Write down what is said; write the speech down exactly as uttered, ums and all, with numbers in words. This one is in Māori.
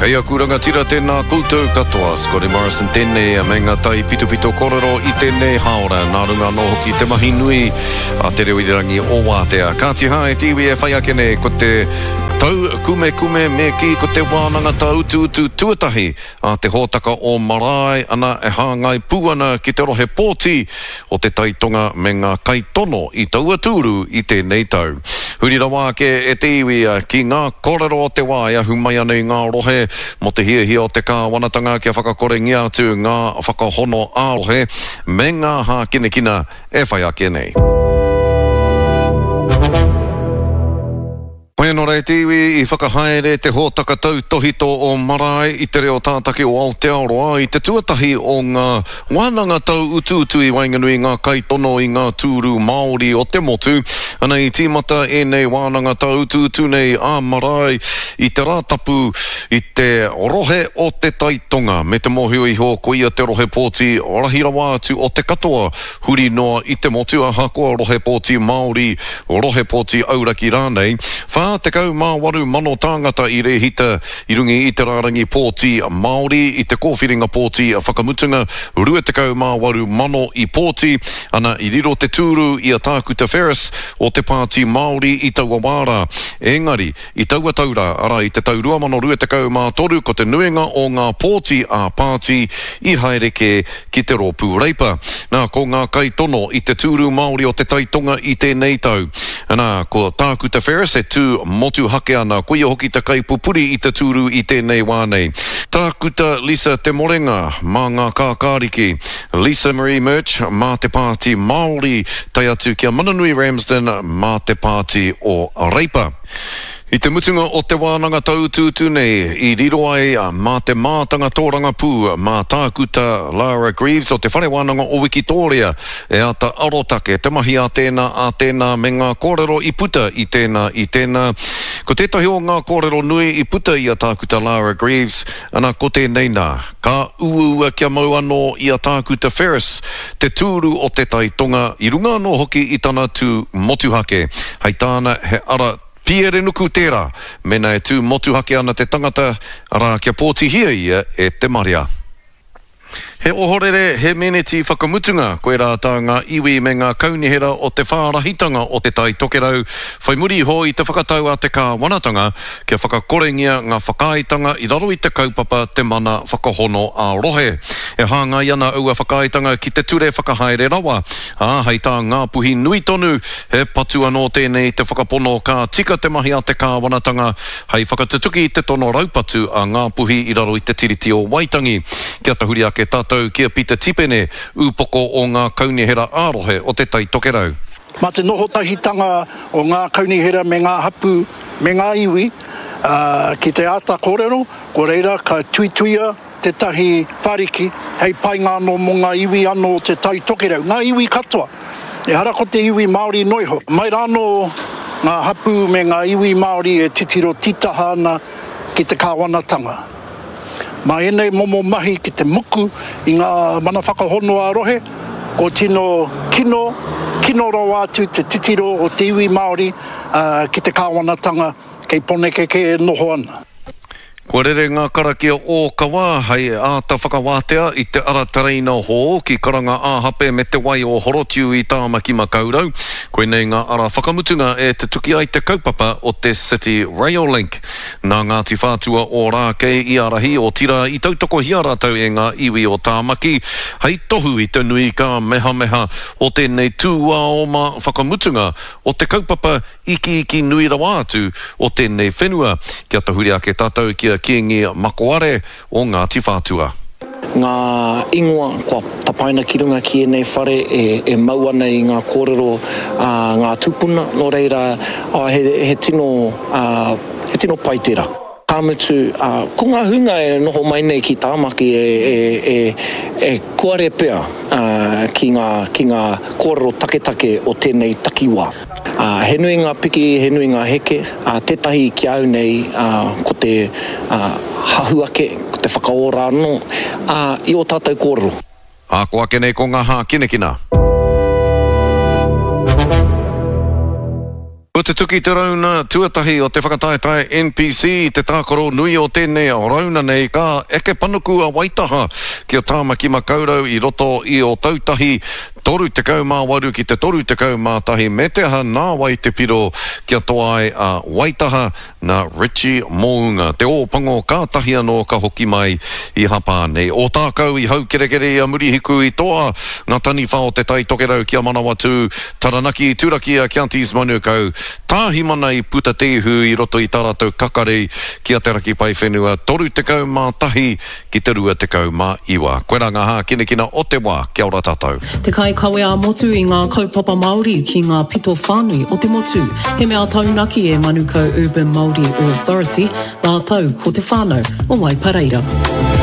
Hei a kuranga tira tēnā koutou katoa, Scotty Morrison tēnei a me ngā tai pito pito korero i tēnei haora, nā runga no hoki te mahi nui a te reo irirangi o Wātea. Ka ti hae te iwi e whai ake nei, ko te tau kume kume me ki ko te wānanga ta utu utu tuatahi a te hōtaka o marae ana e hāngai pūana ki te rohe pōti o te taitonga me ngā kaitono i taua tūru i tēnei tau. Huri rawa ke e te iwi ki ngā korero o te wāia humai anei ngā rohe mo te hia hia o te kāwanatanga kia whakakore ngia atu ngā whakahono ārohe me ngā hā kine kina e whai ake nei. Koe no rei te iwi i whakahaere te hōtaka tau tohito o marae i te reo tātaki o Aotearoa i te tuatahi o ngā wānanga tau utu utu i Wainganui ngā kaitono i ngā tūru Māori o te motu. Ana i tīmata e nei wānanga tau utu utu nei a marae i te rātapu i te rohe o te taitonga me te mohio i ho ko ia te rohe pōti rahirawa atu o te katoa huri noa i te motu a hakoa rohe pōti Māori o rohe pōti auraki rānei. Whā te kau mā waru mano tāngata i rehita i rungi i te rārangi pōti Māori i te kōwhiringa pōti whakamutunga rua te kau mā waru mano i pōti ana i riro te tūru i a Tākuta Ferris o te pāti Māori i taua wāra. Engari, i taua taura ara i te tau rua mano rua te kau mā toru ko te nuenga o ngā pōti a pāti i haereke ki te rōpū reipa. Nā, ko ngā kaitono i te tūru Māori o te taitonga i tēnei tau. Nā, ko Tākuta Ferris e tū motu hake ana, ko ia hoki te kai pupuri i te tūru i tēnei wānei. Tākuta Lisa te morenga, mā ngā kākāriki. Lisa Marie Murch, mā te pāti Māori, tai atu kia Mananui Ramsden, mā te pāti o Reipa. I te mutunga o te wānanga tau tūtu nei, i riro ai mā te mātanga tōranga pū, mā Tākuta Lara Greaves o te whare wānanga o Wikitoria, e ata arotake, te mahi a tēnā, a tēnā me ngā kōrero i puta i tēnā, i tēnā. Ko tētahi o ngā kōrero nui i puta i a Tākuta Lara Greaves, ana ko tēnei nā, ka uua kia mau anō i a Tākuta Ferris, te tūru o te taitonga, i runga anō hoki i tana tū motuhake, hei tāna he ara Pierre nuku tērā, mena e tū motuhake ana te tangata, ara kia pōti hia ia e te maria. He ohorere, he meneti whakamutunga, koe rā tā ngā iwi me ngā kaunihera o te whārahitanga o te tai tokerau. Whai muri ho i te whakatau a te kāwanatanga, kia whakakorengia ngā whakaitanga i raro i te kaupapa te mana whakahono a rohe. E hanga iana ua whakaitanga ki te ture whakahaere rawa. A hei tā ngā puhi nui tonu, he patu anō tēnei te whakapono ka tika te mahi a te kāwanatanga, hei whakatutuki i te tono raupatu a ngā puhi i raro i te tiriti o Waitangi. Kia tahuri ake tātou kia pita tipene upoko o ngā kaunihera ārohe o te tai tokerau. Mā te noho tahitanga o ngā kaunihera me ngā hapu me ngā iwi uh, ki te ata kōrero, ko reira ka tuituia te tahi whariki hei pai ngā no mo ngā iwi anō te tai tokerau. Ngā iwi katoa, e hara ko te iwi Māori noiho. Mai rāno ngā hapu me ngā iwi Māori e titiro titaha ana ki te kāwanatanga. Mā enei momo mahi ki te muku i ngā mana whakahono a rohe, ko tino kino, kino ro atu te titiro o te iwi Māori uh, ki te kāwanatanga kei poneke ke noho ana. Kua rere ngā karakia o kawa, hei āta whakawātea i te ara tareina ho ki karanga āhape me te wai o horotiu i tāmaki makaurau. Koe nei ngā ara whakamutunga e te tuki ai te kaupapa o te City Rail Link. Nā Ngāti Whātua o Rākei i arahi o tira i tautoko hi rātau e ngā iwi o tāmaki. Hei tohu i te nui ka meha meha o tēnei tūā o mā whakamutunga o te kaupapa iki iki nui rawa atu o tēnei whenua. Kia tahuri ake tātou kia kiengi makoare o Ngāti Whātua. Ngā ingoa kua tapaina ki runga ki e nei whare e, e maua nei ngā kōrero uh, ngā tupuna, no reira uh, he, he tino uh, he tino paitera. Kāmutu, uh, ko ngā hunga e noho mai nei ki tāmaki e, e, e, e kuare pea uh, ki, ngā, ki ngā kōrero taketake o tēnei takiwā. Uh, he nui ngā piki, he nui ngā heke, uh, tētahi ki au nei uh, ko te uh, hahuake, ko te whakaora anō, uh, i o tātou kōrero. A ko ake nei ko ngā hā kinekina. Ko te tuki te rauna tuatahi o te whakataetai N P C, te tākoro nui o tēnei o rauna nei ka eke panuku a Waitaha ki o tāmaki makaurau i roto i o tautahi toru te kaumā waru ki te toru te kaumā tahi me te aha nā wai te piro kia toai a Waitaha na Richie Mounga. Te ōpango kātahi anō ka hoki mai i hapa nei. O tākau i hau kerekere i a murihiku i toa ngā tani whao te tai tokerau ki a Manawatu, Taranaki, Turakia, Counties Manukau, tāhi mana i puta tehu i roto i tāratou kakare ki a te raki pai whenua, toru te kaumā tahi ki te rua te kaumā iwa. Koe rā ngā hā kinekina o te wā, kia ora tātou. Te kai kawe a motu i ngā kaupapa Māori ki ngā pito whānui o te motu. He mea taunaki e Manukau Urban Māori Authority, nā tau ko te whānau o Waipareira.